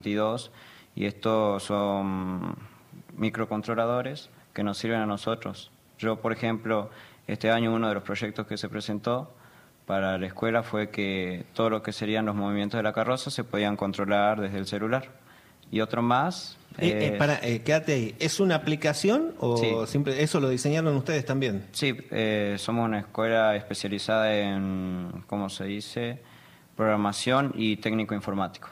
22, y estos son microcontroladores que nos sirven a nosotros. Yo, por ejemplo, este año uno de los proyectos que se presentó para la escuela fue que todo lo que serían los movimientos de la carroza se podían controlar desde el celular. Y otro más... quédate ahí. ¿Es una aplicación o Sí. siempre eso lo diseñaron ustedes también? Sí, somos una escuela especializada en, ¿cómo se dice?, programación y técnico informático.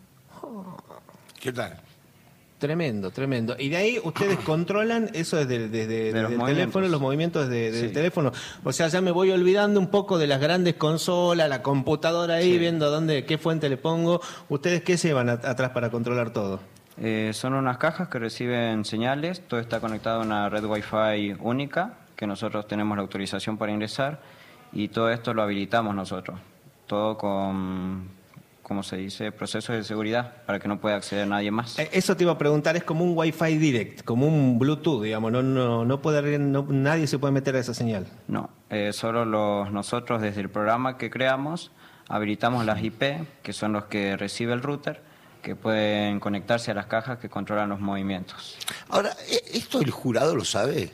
¿Qué tal? Tremendo, tremendo. Y de ahí ustedes controlan eso desde el teléfono, los movimientos desde el teléfono. O sea, ya me voy olvidando un poco de las grandes consolas, la computadora ahí, viendo qué fuente le pongo. ¿Ustedes qué llevan atrás para controlar todo? Son unas cajas que reciben señales, todo está conectado a una red Wi-Fi única, que nosotros tenemos la autorización para ingresar, y todo esto lo habilitamos nosotros, todo con, ¿cómo se dice?, procesos de seguridad, para que no pueda acceder nadie más. Eso te iba a preguntar, es como un Wi-Fi direct, como un Bluetooth, digamos, nadie se puede meter a esa señal. No, solo nosotros desde el programa que creamos, habilitamos las IP, que son los que recibe el router, que pueden conectarse a las cajas que controlan los movimientos. Ahora, ¿esto el jurado lo sabe?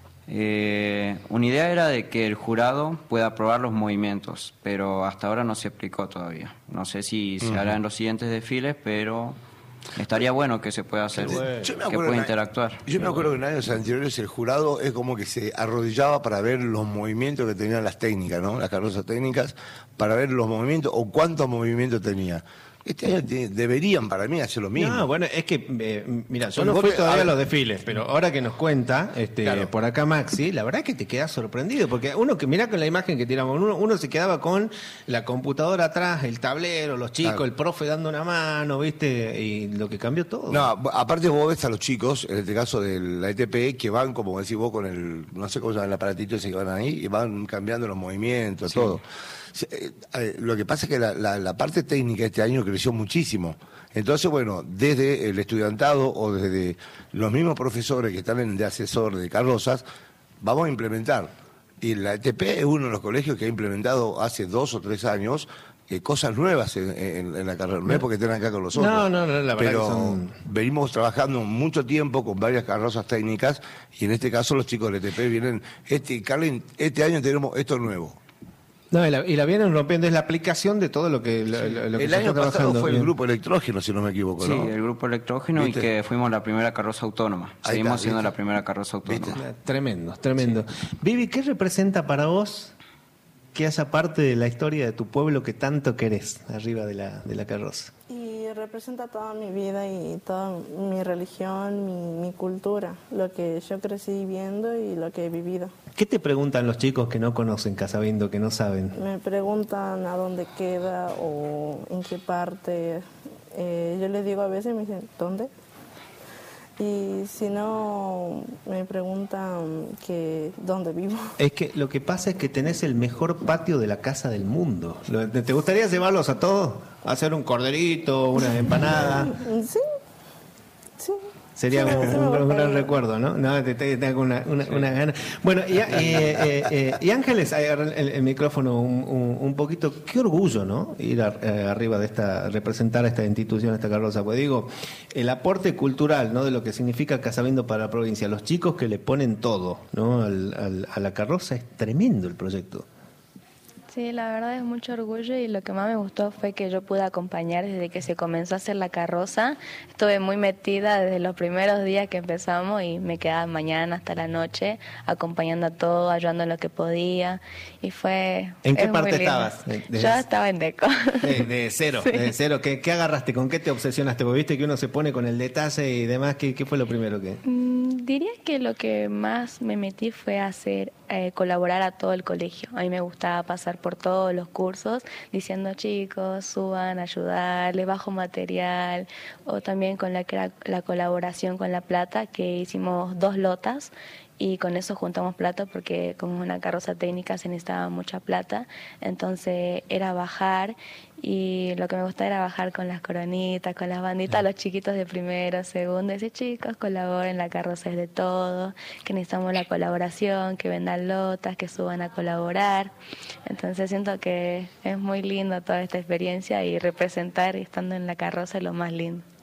Una idea era de que el jurado pueda probar los movimientos, pero hasta ahora no se aplicó todavía. No sé si se hará en los siguientes desfiles, pero estaría bueno que se pueda hacer, que pueda interactuar. Yo me acuerdo que en años anteriores el jurado es como que se arrodillaba para ver los movimientos que tenían las técnicas, ¿no? Las carrozas técnicas, para ver los movimientos o cuántos movimientos tenía. Este año deberían, para mí, hacer lo mismo. No, bueno, es que, mira, yo no fui todavía a los desfiles, pero ahora que nos cuenta, claro, por acá Maxi, la verdad es que te quedas sorprendido, porque uno que mira con la imagen que tiramos, uno se quedaba con la computadora atrás, el tablero, los chicos, claro, el profe dando una mano, ¿viste? Y lo que cambió todo. No, aparte vos ves a los chicos, en este caso de la ETP, que van, como decís vos, con el, no sé cómo se llama el aparatito ese que van ahí, y van cambiando los movimientos, sí, todo. Lo que pasa es que la parte técnica este año creció muchísimo. Entonces, bueno, desde el estudiantado o desde los mismos profesores que están de asesor de carrozas, vamos a implementar. Y la ETP es uno de los colegios que ha implementado hace 2 o 3 años cosas nuevas en la carrera. No es porque estén acá con los otros. No, la verdad pero que son... venimos trabajando mucho tiempo con varias carrozas técnicas y en este caso los chicos del ETP vienen, Carlin, este año tenemos esto nuevo. No, y la vienen rompiendo, es la aplicación de todo lo que el año pasado fue el grupo electrógeno, si no me equivoco, ¿no? Sí, el grupo electrógeno. ¿Viste? Y que fuimos la primera carroza autónoma. Seguimos siendo la primera carroza autónoma. Tremendo, tremendo. Sí. Vivi, ¿qué representa para vos que haya parte de la historia de tu pueblo que tanto querés arriba de la carroza? Y representa toda mi vida y toda mi religión, mi cultura, lo que yo crecí viendo y lo que he vivido. ¿Qué te preguntan los chicos que no conocen Casabindo, que no saben? Me preguntan a dónde queda o en qué parte. Yo les digo a veces, me dicen, ¿dónde? Y si no, me preguntan que dónde vivo. Es que lo que pasa es que tenés el mejor patio de la casa del mundo. ¿Te gustaría llevarlos a todos? ¿Hacer un corderito, una empanada? Sí, sí. Sería un gran recuerdo, ¿no? No, tengo una gana. Bueno, y Ángeles, el micrófono un poquito. Qué orgullo, ¿no? Ir arriba de representar a esta institución, a esta carroza. Pues digo, el aporte cultural, ¿no? De lo que significa Casabindo para la provincia. Los chicos que le ponen todo, ¿no? A la carroza, es tremendo el proyecto. Sí, la verdad es mucho orgullo y lo que más me gustó fue que yo pude acompañar desde que se comenzó a hacer la carroza. Estuve muy metida desde los primeros días que empezamos y me quedaba mañana hasta la noche acompañando a todo, ayudando en lo que podía y fue... ¿En qué parte estabas? Yo estaba en Deco. De cero, sí. De cero. ¿Qué agarraste? ¿Con qué te obsesionaste? Porque viste que uno se pone con el detalle y demás. ¿Qué fue lo primero que...? Diría que lo que más me metí fue hacer colaborar a todo el colegio. A mí me gustaba pasar por todos los cursos diciendo, chicos, suban, ayudar, les bajo material, o también con la colaboración con La Plata, que hicimos 2 lotas y con eso juntamos plata porque como una carroza técnica se necesitaba mucha plata, entonces era bajar y lo que me gustaba era bajar con las coronitas, con las banditas, los chiquitos de primero, segundo, y decir, chicos, colaboren, la carroza es de todo, que necesitamos la colaboración, que vendan lotas, que suban a colaborar. Entonces siento que es muy lindo toda esta experiencia y representar estando en la carroza es lo más lindo.